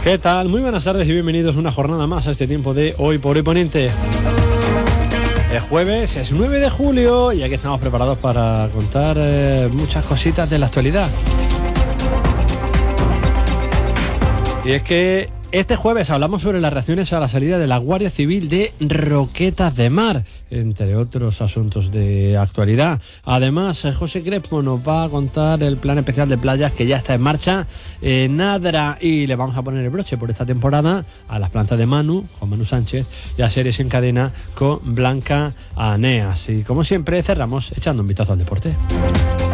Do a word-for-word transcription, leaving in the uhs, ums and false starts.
¿Qué tal? Muy buenas tardes y bienvenidos una jornada más a este tiempo de Hoy por Hoy Poniente. Es jueves, es nueve de julio y aquí estamos preparados para contar eh, muchas cositas de la actualidad. Y es que este jueves hablamos sobre las reacciones a la salida de la Guardia Civil de Roquetas de Mar, entre otros asuntos de actualidad. Además, José Crespo nos va a contar el plan especial de playas que ya está en marcha en Adra y le vamos a poner el broche por esta temporada a las plantas de Manu, Juan Manu Sánchez, y a Series en Cadena con Blanca Aneas. Y como siempre cerramos echando un vistazo al deporte.